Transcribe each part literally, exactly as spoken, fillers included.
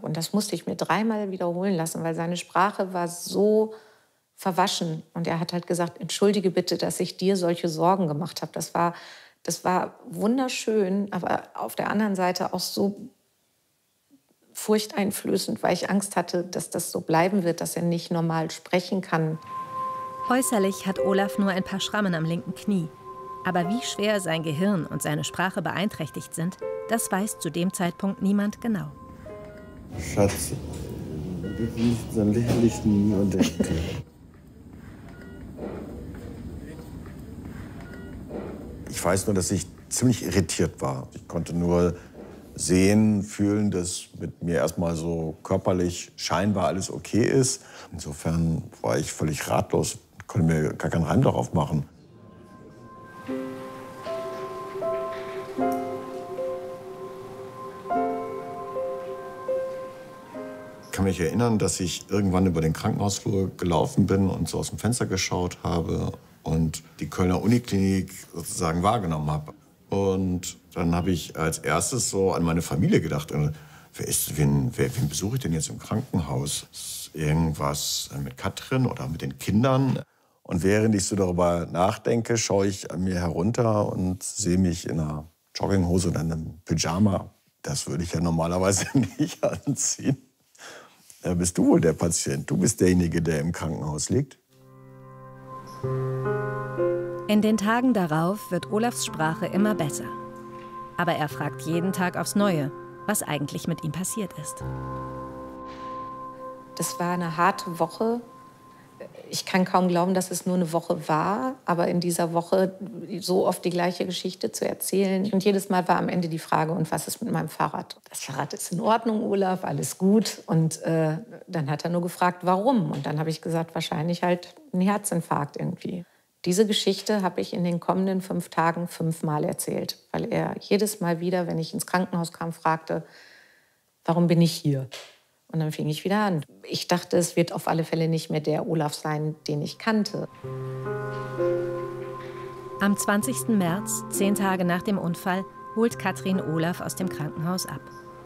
Und das musste ich mir dreimal wiederholen lassen, weil seine Sprache war so verwaschen. Und er hat halt gesagt, entschuldige bitte, dass ich dir solche Sorgen gemacht habe. Das war, das war wunderschön, aber auf der anderen Seite auch so furchteinflößend, weil ich Angst hatte, dass das so bleiben wird, dass er nicht normal sprechen kann. Äußerlich hat Olaf nur ein paar Schrammen am linken Knie. Aber wie schwer sein Gehirn und seine Sprache beeinträchtigt sind, das weiß zu dem Zeitpunkt niemand genau. Schatz, wie so einen lächerlichen und Ich weiß nur, dass ich ziemlich irritiert war. Ich konnte nur sehen, fühlen, dass mit mir erstmal so körperlich scheinbar alles okay ist. Insofern war ich völlig ratlos, konnte mir gar keinen Reim darauf machen. Ich kann mich erinnern, dass ich irgendwann über den Krankenhausflur gelaufen bin und so aus dem Fenster geschaut habe und die Kölner Uniklinik sozusagen wahrgenommen habe. Und dann habe ich als erstes so an meine Familie gedacht. Wer ist, wen, wer, wen besuche ich denn jetzt im Krankenhaus? Ist irgendwas mit Katrin oder mit den Kindern? Und während ich so darüber nachdenke, schaue ich an mir herunter und sehe mich in einer Jogginghose oder in einem Pyjama. Das würde ich ja normalerweise nicht anziehen. Da bist du wohl der Patient. Du bist derjenige, der im Krankenhaus liegt. In den Tagen darauf wird Olafs Sprache immer besser. Aber er fragt jeden Tag aufs Neue, was eigentlich mit ihm passiert ist. Das war eine harte Woche. Ich kann kaum glauben, dass es nur eine Woche war, aber in dieser Woche so oft die gleiche Geschichte zu erzählen. Und jedes Mal war am Ende die Frage, und was ist mit meinem Fahrrad? Das Fahrrad ist in Ordnung, Olaf, alles gut. Und äh, dann hat er nur gefragt, warum? Und dann habe ich gesagt, wahrscheinlich halt ein Herzinfarkt irgendwie. Diese Geschichte habe ich in den kommenden fünf Tagen fünfmal erzählt, weil er jedes Mal wieder, wenn ich ins Krankenhaus kam, fragte, warum bin ich hier? Und dann fing ich wieder an. Ich dachte, es wird auf alle Fälle nicht mehr der Olaf sein, den ich kannte. Am zwanzigsten März, zehn Tage nach dem Unfall, holt Katrin Olaf aus dem Krankenhaus ab.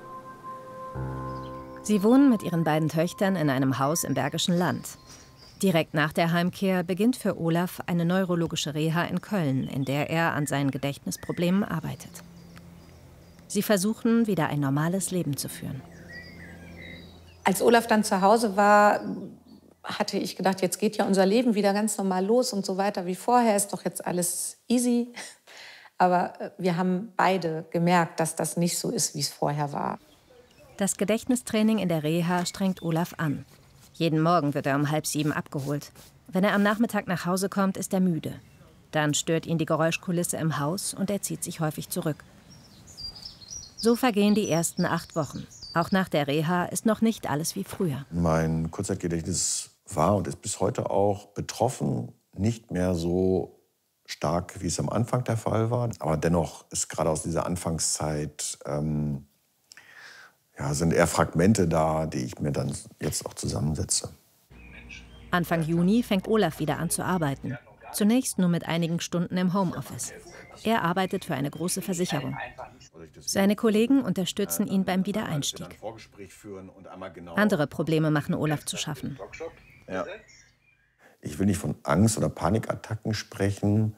Sie wohnen mit ihren beiden Töchtern in einem Haus im Bergischen Land. Direkt nach der Heimkehr beginnt für Olaf eine neurologische Reha in Köln, in der er an seinen Gedächtnisproblemen arbeitet. Sie versuchen, wieder ein normales Leben zu führen. Als Olaf dann zu Hause war, hatte ich gedacht, jetzt geht ja unser Leben wieder ganz normal los und so weiter wie vorher, ist doch jetzt alles easy. Aber wir haben beide gemerkt, dass das nicht so ist, wie es vorher war. Das Gedächtnistraining in der Reha strengt Olaf an. Jeden Morgen wird er um halb sieben abgeholt. Wenn er am Nachmittag nach Hause kommt, ist er müde. Dann stört ihn die Geräuschkulisse im Haus und er zieht sich häufig zurück. So vergehen die ersten acht Wochen. Auch nach der Reha ist noch nicht alles wie früher. Mein Kurzzeitgedächtnis war und ist bis heute auch betroffen, nicht mehr so stark, wie es am Anfang der Fall war. Aber dennoch ist gerade aus dieser Anfangszeit ähm, ja, sind eher Fragmente da, die ich mir dann jetzt auch zusammensetze. Anfang Juni fängt Olaf wieder an zu arbeiten. Zunächst nur mit einigen Stunden im Homeoffice. Er arbeitet für eine große Versicherung. Seine Kollegen unterstützen ihn beim Wiedereinstieg. Andere Probleme machen Olaf zu schaffen. Ja. Ich will nicht von Angst- oder Panikattacken sprechen,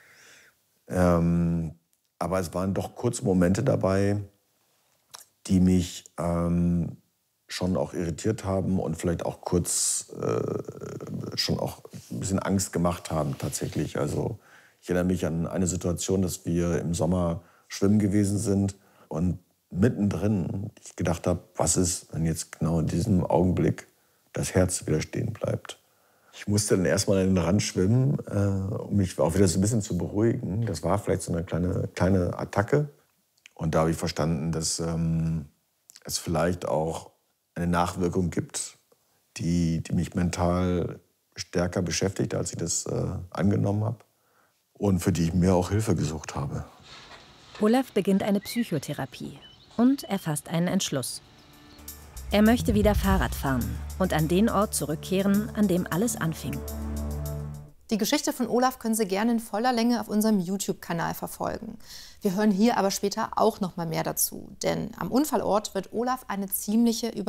ähm, aber es waren doch kurze Momente dabei, die mich ähm, schon auch irritiert haben und vielleicht auch kurz äh, schon auch ein bisschen Angst gemacht haben tatsächlich. Also ich erinnere mich an eine Situation, dass wir im Sommer schwimmen gewesen sind und mittendrin ich gedacht habe, was ist, wenn jetzt genau in diesem Augenblick das Herz wieder stehen bleibt. Ich musste dann erstmal an den Rand schwimmen, äh, um mich auch wieder so ein bisschen zu beruhigen. Das war vielleicht so eine kleine, kleine Attacke. Und da habe ich verstanden, dass ähm, es vielleicht auch eine Nachwirkung gibt, die, die mich mental stärker beschäftigt, als ich das äh, angenommen habe. Und für die ich mir auch Hilfe gesucht habe. Olaf beginnt eine Psychotherapie und er fasst einen Entschluss. Er möchte wieder Fahrrad fahren und an den Ort zurückkehren, an dem alles anfing. Die Geschichte von Olaf können Sie gerne in voller Länge auf unserem YouTube-Kanal verfolgen. Wir hören hier aber später auch noch mal mehr dazu, denn am Unfallort wird Olaf eine ziemliche Über